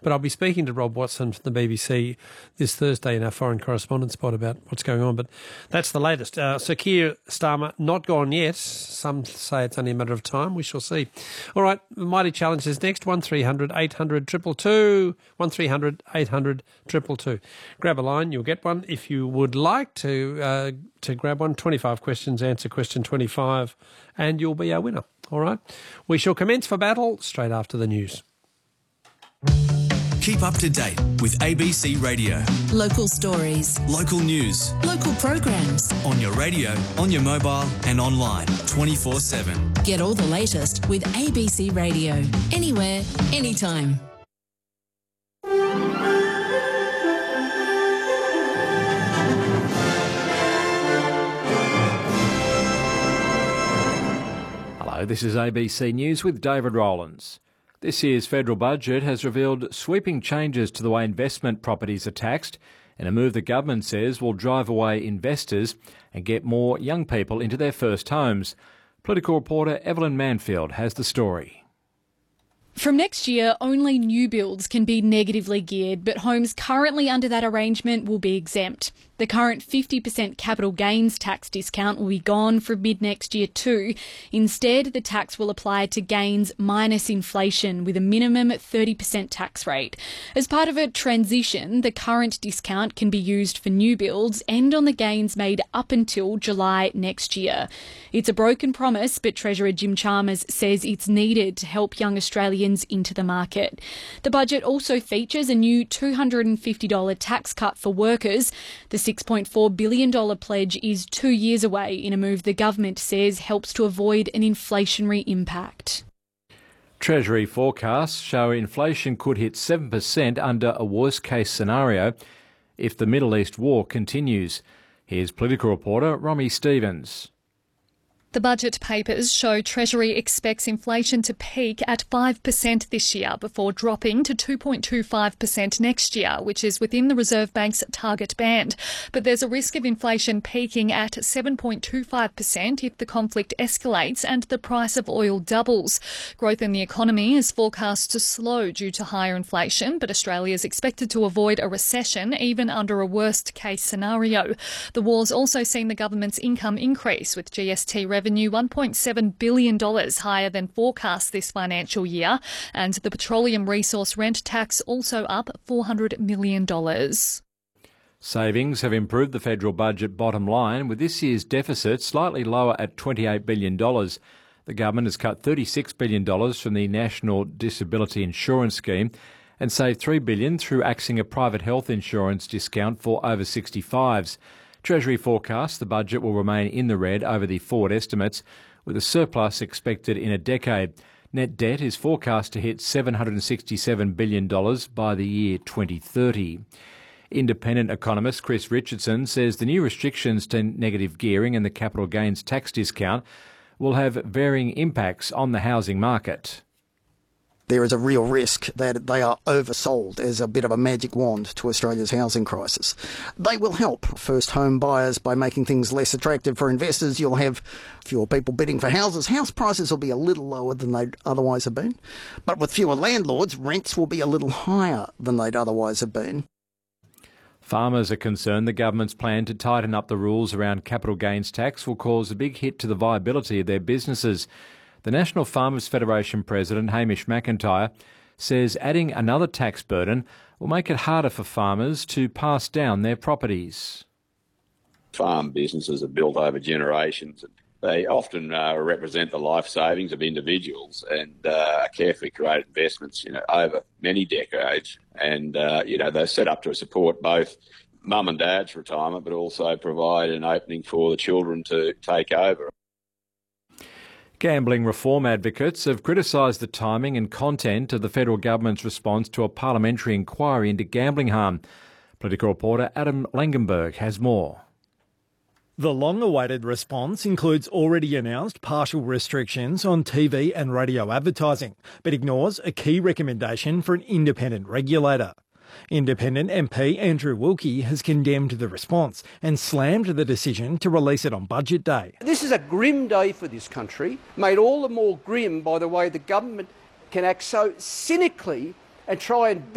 But I'll be speaking to Rob Watson from the BBC this Thursday in our foreign correspondent spot about what's going on. But that's the latest. So Keir Starmer not gone yet. Some say it's only a matter of time. We shall see. All right, the Mighty Challenge is next. 1300 800 222. 1300 800 222. Grab a line. You'll get one. If you would like to grab one, 25 questions, answer question 25, and you'll be our winner. All right. We shall commence for battle straight after the news. Keep up to date with ABC Radio. Local stories. Local news. Local programs. On your radio, on your mobile and online 24/7. Get all the latest with ABC Radio. Anywhere, anytime. Hello, this is ABC News with David Rowlands. This year's federal budget has revealed sweeping changes to the way investment properties are taxed, in a move the government says will drive away investors and get more young people into their first homes. Political reporter Evelyn Manfield has the story. From next year, only new builds can be negatively geared, but homes currently under that arrangement will be exempt. The current 50% capital gains tax discount will be gone from mid-next year too. Instead, the tax will apply to gains minus inflation with a minimum 30% tax rate. As part of a transition, the current discount can be used for new builds and on the gains made up until July next year. It's a broken promise, but Treasurer Jim Chalmers says it's needed to help young Australians into the market. The budget also features a new $250 tax cut for workers. The $6.4 billion pledge is 2 years away in a move the government says helps to avoid an inflationary impact. Treasury forecasts show inflation could hit 7% under a worst-case scenario if the Middle East war continues. Here's political reporter Romy Stevens. The budget papers show Treasury expects inflation to peak at 5% this year before dropping to 2.25% next year, which is within the Reserve Bank's target band. But there's a risk of inflation peaking at 7.25% if the conflict escalates and the price of oil doubles. Growth in the economy is forecast to slow due to higher inflation, but Australia is expected to avoid a recession even under a worst-case scenario. The war's also seen the government's income increase, with GST revenue $1.7 billion higher than forecast this financial year, and the petroleum resource rent tax also up $400 million. Savings have improved the federal budget bottom line, with this year's deficit slightly lower at $28 billion. The government has cut $36 billion from the National Disability Insurance Scheme and saved $3 billion through axing a private health insurance discount for over 65s. Treasury forecasts the budget will remain in the red over the forward estimates, with a surplus expected in a decade. Net debt is forecast to hit $767 billion by the year 2030. Independent economist Chris Richardson says the new restrictions to negative gearing and the capital gains tax discount will have varying impacts on the housing market. There is a real risk that they are oversold as a bit of a magic wand to Australia's housing crisis. They will help first home buyers by making things less attractive for investors. You'll have fewer people bidding for houses. House prices will be a little lower than they'd otherwise have been. But with fewer landlords, rents will be a little higher than they'd otherwise have been. Farmers are concerned the government's plan to tighten up the rules around capital gains tax will cause a big hit to the viability of their businesses. The National Farmers Federation President Hamish McIntyre says adding another tax burden will make it harder for farmers to pass down their properties. Farm businesses are built over generations. They often represent the life savings of individuals and carefully created investments, over many decades. And, they're set up to support both mum and dad's retirement, but also provide an opening for the children to take over. Gambling reform advocates have criticised the timing and content of the federal government's response to a parliamentary inquiry into gambling harm. Political reporter Adam Langenberg has more. The long-awaited response includes already announced partial restrictions on TV and radio advertising, but ignores a key recommendation for an independent regulator. Independent MP Andrew Wilkie has condemned the response and slammed the decision to release it on Budget Day. This is a grim day for this country, made all the more grim by the way the government can act so cynically and try and